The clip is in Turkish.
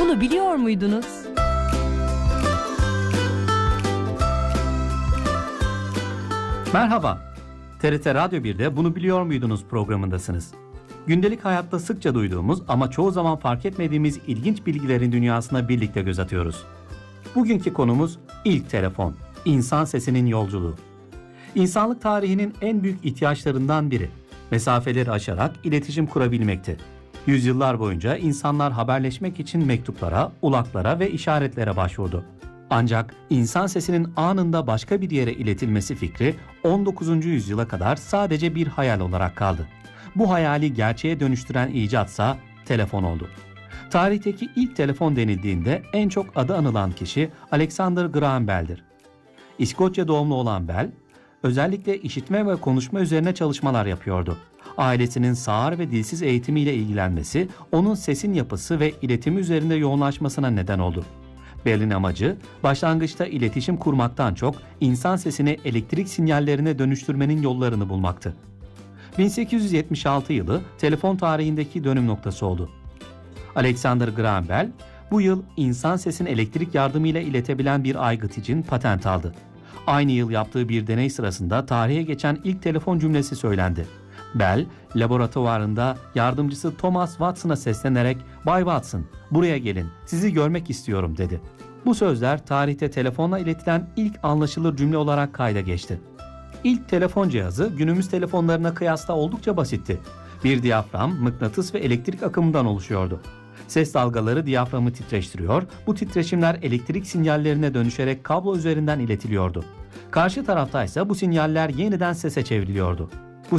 Bunu biliyor muydunuz? Merhaba, TRT Radyo 1'de Bunu Biliyor Muydunuz programındasınız. Gündelik hayatta sıkça duyduğumuz ama çoğu zaman fark etmediğimiz ilginç bilgilerin dünyasına birlikte göz atıyoruz. Bugünkü konumuz ilk telefon, insan sesinin yolculuğu. İnsanlık tarihinin en büyük ihtiyaçlarından biri. Mesafeleri aşarak iletişim kurabilmekti. Yüzyıllar boyunca insanlar haberleşmek için mektuplara, ulaklara ve işaretlere başvurdu. Ancak insan sesinin anında başka bir yere iletilmesi fikri 19. yüzyıla kadar sadece bir hayal olarak kaldı. Bu hayali gerçeğe dönüştüren icatsa telefon oldu. Tarihteki ilk telefon denildiğinde en çok adı anılan kişi Alexander Graham Bell'dir. İskoçya doğumlu olan Bell, özellikle işitme ve konuşma üzerine çalışmalar yapıyordu. Ailesinin sağır ve dilsiz eğitimiyle ilgilenmesi, onun sesin yapısı ve iletimi üzerinde yoğunlaşmasına neden oldu. Bell'in amacı, başlangıçta iletişim kurmaktan çok insan sesini elektrik sinyallerine dönüştürmenin yollarını bulmaktı. 1876 yılı telefon tarihindeki dönüm noktası oldu. Alexander Graham Bell, bu yıl insan sesini elektrik yardımıyla iletebilen bir aygıt için patent aldı. Aynı yıl yaptığı bir deney sırasında tarihe geçen ilk telefon cümlesi söylendi. Bell, laboratuvarında yardımcısı Thomas Watson'a seslenerek "Bay Watson, buraya gelin, sizi görmek istiyorum" dedi. Bu sözler tarihte telefonla iletilen ilk anlaşılır cümle olarak kayda geçti. İlk telefon cihazı günümüz telefonlarına kıyasla oldukça basitti. Bir diyafram, mıknatıs ve elektrik akımından oluşuyordu. Ses dalgaları diyaframı titreştiriyor, bu titreşimler elektrik sinyallerine dönüşerek kablo üzerinden iletiliyordu. Karşı taraftaysa bu sinyaller yeniden sese çevriliyordu.